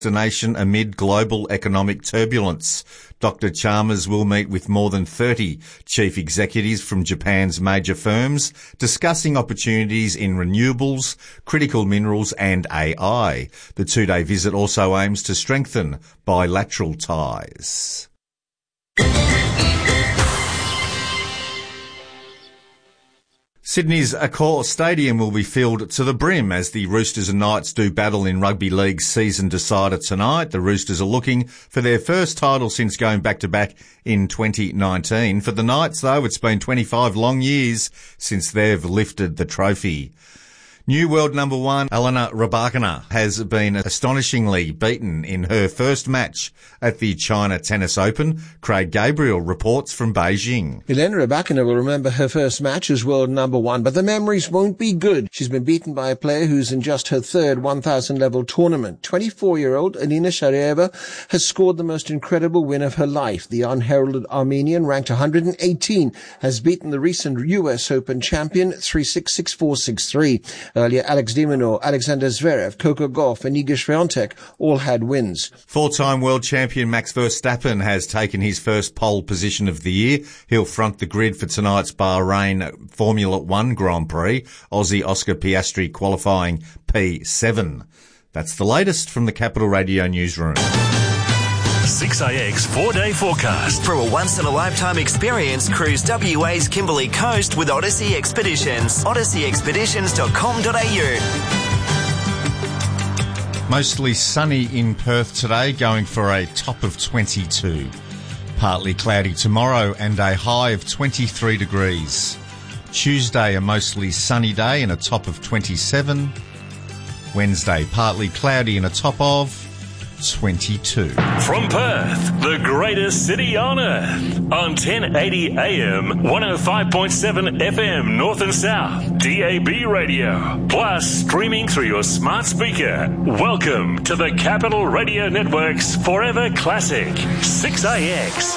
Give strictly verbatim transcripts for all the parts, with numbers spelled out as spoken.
destination amid global economic turbulence. Doctor Chalmers will meet with more than thirty chief executives from Japan's major firms, discussing opportunities in renewables, critical minerals and A I. The two-day visit also aims to strengthen bilateral ties. Sydney's Accor Stadium will be filled to the brim as the Roosters and Knights do battle in Rugby League's season decider tonight. The Roosters are looking for their first title since going back-to-back in twenty nineteen. For the Knights, though, it's been twenty-five long years since they've lifted the trophy. New world number one, Elena Rybakina, has been astonishingly beaten in her first match at the China Tennis Open. Craig Gabriel reports from Beijing. Elena Rybakina will remember her first match as world number one, but the memories won't be good. She's been beaten by a player who's in just her third one thousand level tournament. twenty-four-year-old Alina Sharieva has scored the most incredible win of her life. The unheralded Armenian, ranked one hundred eighteen, has beaten the recent U S Open champion three six, six four, six three. Earlier, Alex de Minaur, Alexander Zverev, Coco Gauff and Iga Swiatek all had wins. Four-time world champion Max Verstappen has taken his first pole position of the year. He'll front the grid for tonight's Bahrain Formula One Grand Prix. Aussie Oscar Piastri qualifying P seven. That's the latest from the Capital Radio newsroom. six A X four-day forecast. For a once-in-a-lifetime experience, cruise W A's Kimberley Coast with Odyssey Expeditions. odyssey expeditions dot com dot a u. Mostly sunny in Perth today, going for a top of twenty-two. Partly cloudy tomorrow and a high of twenty-three degrees. Tuesday, a mostly sunny day and a top of twenty-seven. Wednesday, partly cloudy and a top of twenty-two. From Perth, the greatest city on earth, on ten eighty A M, one oh five point seven F M, North and South, D A B radio, plus streaming through your smart speaker. Welcome to the Capital Radio Network's Forever Classic, six A X.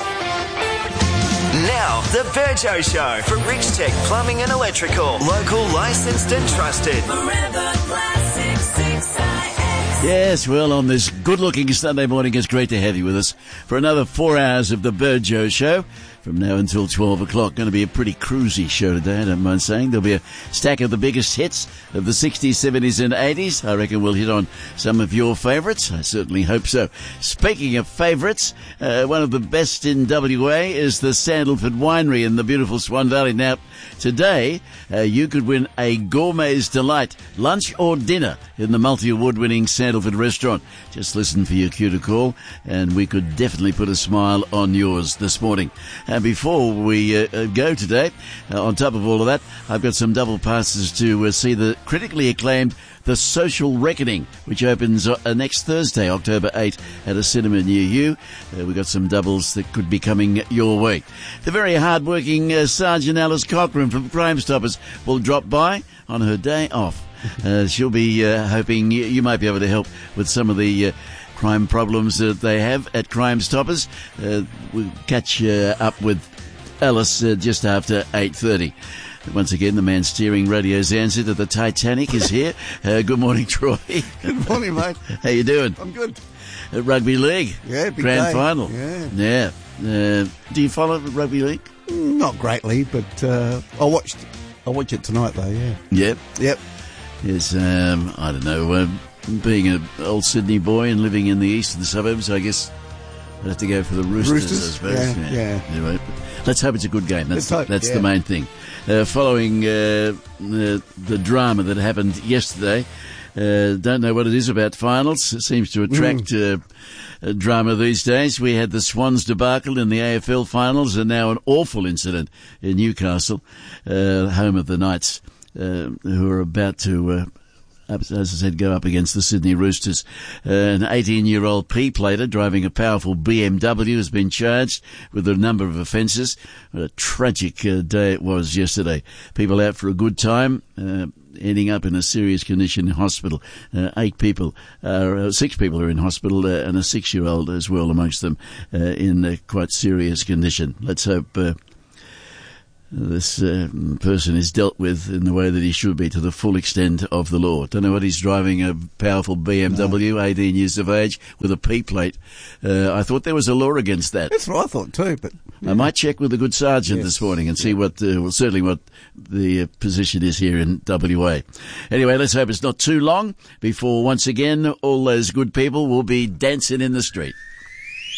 Now, the Virgo Show for Rich Tech Plumbing and Electrical. Local, licensed and trusted. Forever Classic, six A X. Yes, well, on this good-looking Sunday morning, it's great to have you with us for another four hours of the Virgo Show. From now until twelve o'clock, going to be a pretty cruisy show today, I don't mind saying. There'll be a stack of the biggest hits of the sixties, seventies and eighties. I reckon we'll hit on some of your favourites. I certainly hope so. Speaking of favourites, uh, one of the best in W A is the Sandalford Winery in the beautiful Swan Valley. Now, today, uh, you could win a Gourmet's Delight, lunch or dinner, in the multi-award-winning Sandalford restaurant. Just listen for your cue to call, and we could definitely put a smile on yours this morning. And before we uh, go today, uh, on top of all of that, I've got some double passes to uh, see the critically acclaimed The Social Reckoning, which opens uh, next Thursday, October eighth, at a cinema near you. Uh, we've got some doubles that could be coming your way. The very hard-working uh, Sergeant Alice Cochran from Crime Stoppers will drop by on her day off. Uh, she'll be uh, hoping you, you might be able to help with some of the uh, crime problems that they have at Crime Stoppers. Uh, we'll catch uh, up with Alice uh, just after eight thirty. Once again, the man steering radio's answer to the Titanic is here. Uh, good morning, Troy. Good morning, mate. How you doing? I'm good. Uh, Rugby League. Yeah, big Grand day. final. Yeah. Yeah. Uh, do you follow Rugby League? Not greatly, but uh, I watched. I watch it tonight, though. Yeah. Yep. Yep. Yes. Um, I don't know. Um, being an old Sydney boy and living in the eastern suburbs, I guess I'd have to go for the Roosters. Roosters? I suppose. Yeah. yeah. Anyway, let's hope it's a good game. That's Let's hope, that's yeah. the main thing. Uh, following uh, the, the drama that happened yesterday, uh, don't know what it is about finals. It seems to attract mm. uh, uh, drama these days. We had the Swans debacle in the A F L finals, and now an awful incident in Newcastle, uh, home of the Knights, uh, who are about to. Uh, As I said, go up against the Sydney Roosters. Uh, an eighteen-year-old P-plater driving a powerful B M W has been charged with a number of offences. What a tragic uh, day it was yesterday. People out for a good time, uh, ending up in a serious condition in hospital. Uh, eight people, uh, six people are in hospital, uh, and a six-year-old as well amongst them uh, in a quite serious condition. Let's hope... Uh, this uh, person is dealt with in the way that he should be, to the full extent of the law. Don't know what he's driving, a powerful B M W, no. eighteen years of age, with a P plate. Uh, I thought there was a law against that. That's what I thought too, but... Yeah. I might check with the good sergeant yes. this morning and see what, uh, well, certainly what the uh, position is here in W A. Anyway, let's hope it's not too long before, once again, all those good people will be dancing in the street.